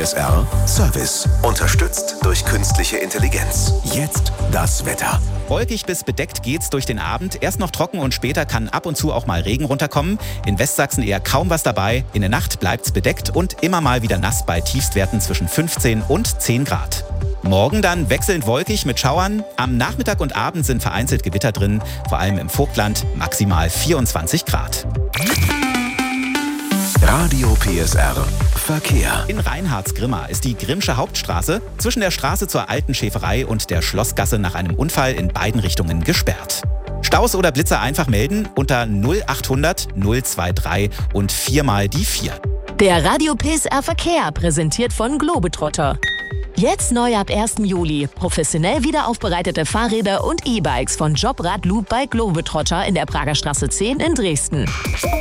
PSR Service. Unterstützt durch künstliche Intelligenz. Jetzt das Wetter. Wolkig bis bedeckt geht's durch den Abend. Erst noch trocken und später kann ab und zu auch mal Regen runterkommen. In Westsachsen eher kaum was dabei. In der Nacht bleibt's bedeckt und immer mal wieder nass bei Tiefstwerten zwischen 15 und 10 Grad. Morgen dann wechselnd wolkig mit Schauern. Am Nachmittag und Abend sind vereinzelt Gewitter drin. Vor allem im Vogtland maximal 24 Grad. Radio PSR Verkehr. In Reinhardsgrimma ist die Grimmsche Hauptstraße zwischen der Straße zur Alten Schäferei und der Schlossgasse nach einem Unfall in beiden Richtungen gesperrt. Staus oder Blitzer einfach melden unter 0800 023 und 4 die 4. Der Radio PSR Verkehr präsentiert von Globetrotter. Jetzt neu ab 1. Juli. Professionell wiederaufbereitete Fahrräder und E-Bikes von Jobrad Loop bei Globetrotter in der Prager Straße 10 in Dresden.